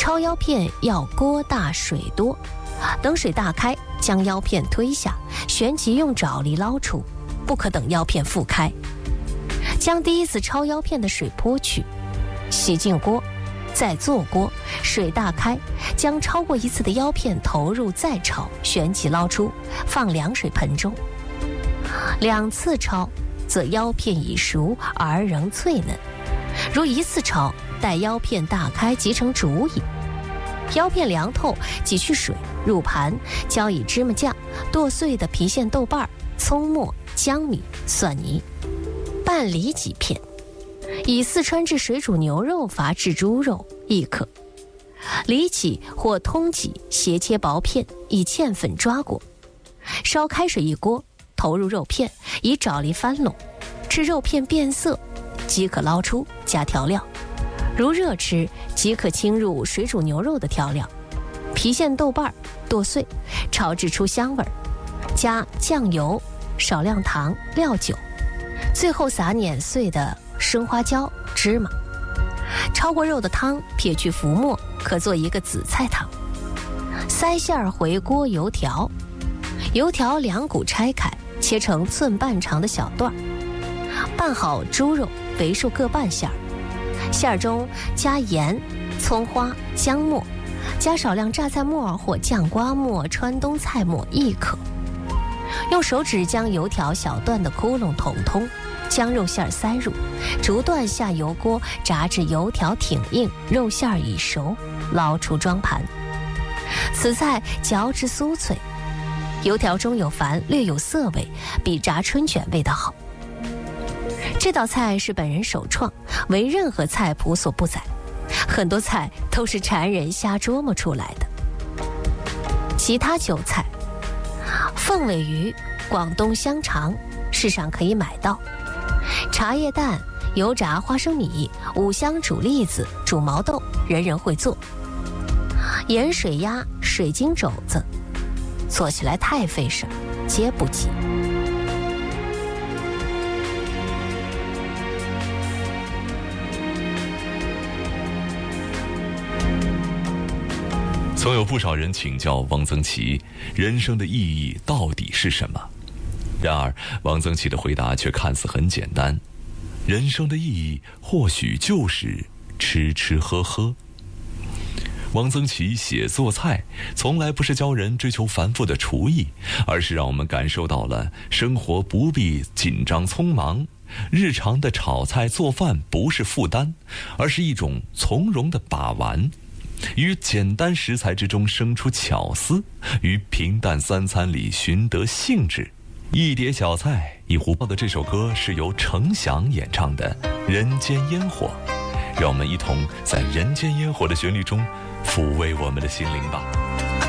焯腰片要锅大水多，等水大开，将腰片推下，旋即用爪力捞出，不可等腰片复开。将第一次焯腰片的水泼去，洗净锅，再坐锅，水大开，将焯过一次的腰片投入再焯，旋即捞出，放凉水盆中。2次焯，则腰片已熟而仍脆嫩；如1次焯，待腰片大开即成煮矣。腰片凉透，挤去水，入盘，浇以芝麻酱、剁碎的郫县豆瓣、葱末、姜米、蒜泥，拌里脊片。以四川制水煮牛肉法制猪肉亦可。里脊或通脊斜切薄片，以芡粉抓过。烧开水1锅，投入肉片，以爪力翻拢，至肉片变色，即可捞出，加调料。如热吃，即可倾入水煮牛肉的调料，郫县豆瓣剁碎，炒至出香味，加酱油、少量糖、料酒，最后撒碾碎的生花椒、芝麻。焯过肉的汤撇去浮沫，可做一个紫菜汤。塞馅回锅油条，油条2股拆开，切成寸半长的小段，拌好猪肉，为数各半馅儿。馅儿中加盐、葱花、姜末，加少量榨菜末或酱瓜末、川东菜末亦可。用手指将油条小段的窟窿捅通，将肉馅塞入，逐段下油锅炸至油条挺硬，肉馅已熟，捞出装盘。此菜嚼之酥脆，油条中有矾，略有涩味，比炸春卷味道好。这道菜是本人首创，为任何菜谱所不载，很多菜都是馋人瞎琢磨出来的。其他酒菜，凤尾鱼、广东香肠，市上可以买到。茶叶蛋、油炸花生米、五香煮栗子、煮毛豆，人人会做。盐水鸭、水晶肘子，做起来太费事，皆不及。 曾有不少人请教汪曾祺，人生的意义到底是什么？然而，汪曾祺的回答却看似很简单：人生的意义或许就是吃吃喝喝。汪曾祺写做菜，从来不是教人追求繁复的厨艺，而是让我们感受到了生活不必紧张匆忙，日常的炒菜做饭不是负担，而是一种从容的把玩。于简单食材之中生出巧思，于平淡3餐里寻得兴致。一碟小菜，一壶泡的这首歌是由程响演唱的《人间烟火》，让我们一同在人间烟火的旋律中抚慰我们的心灵吧。